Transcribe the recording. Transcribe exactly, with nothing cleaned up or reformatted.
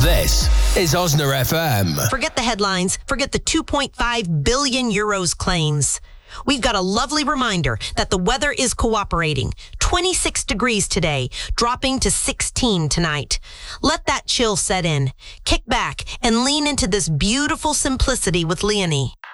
This is Osna F M. Forget the headlines. Forget the two point five billion euros claims. We've got a lovely reminder that the weather is cooperating. twenty-six degrees today, dropping to sixteen tonight. Let that chill set in. Kick back and lean into this beautiful simplicity with Leonie.